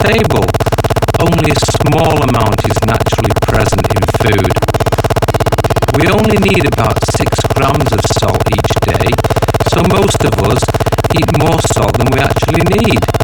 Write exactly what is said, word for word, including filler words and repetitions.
label. Only a small amount is naturally present in food. We only need about six grams of salt each day, so most of us eat more salt than we actually need.